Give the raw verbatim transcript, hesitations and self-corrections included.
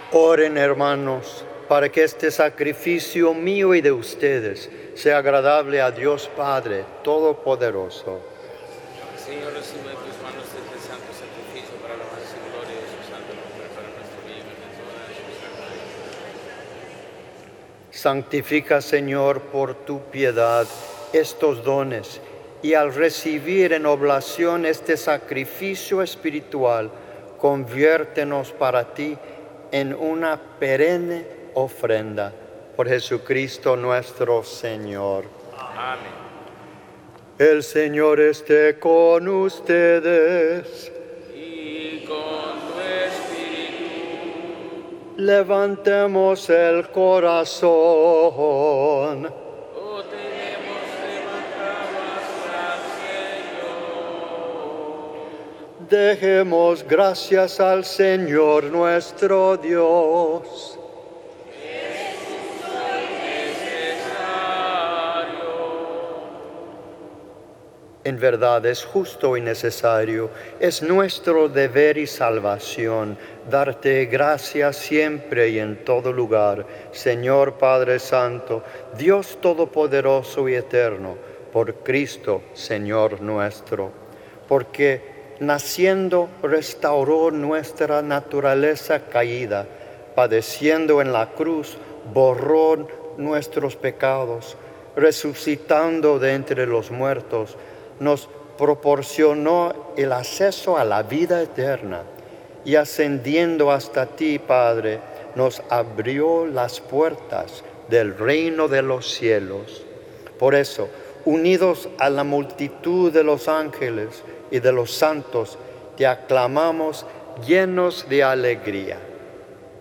Oren, hermanos, para que este sacrificio mío y de ustedes sea agradable a Dios Padre Todopoderoso. Señor, recibe de tus manos este santo sacrificio para la alabanza y gloria de su santo nombre, para nuestro bien y de toda su sangre. Santifica, Señor, por tu piedad estos dones, y al recibir en oblación este sacrificio espiritual, conviértenos para ti en una perenne ofrenda. Por Jesucristo nuestro Señor. Amén. El Señor esté con ustedes. Y con tu espíritu. Levantemos el corazón. Oh, tenemos levantado hacia el Señor. Dejemos gracias al Señor nuestro Dios. En verdad es justo y necesario, es nuestro deber y salvación, darte gracias siempre y en todo lugar, Señor Padre Santo, Dios Todopoderoso y Eterno, por Cristo, Señor nuestro, porque naciendo restauró nuestra naturaleza caída, padeciendo en la cruz, borró nuestros pecados, resucitando de entre los muertos, nos proporcionó el acceso a la vida eterna y ascendiendo hasta ti, Padre, nos abrió las puertas del reino de los cielos. Por eso, unidos a la multitud de los ángeles y de los santos, te aclamamos llenos de alegría.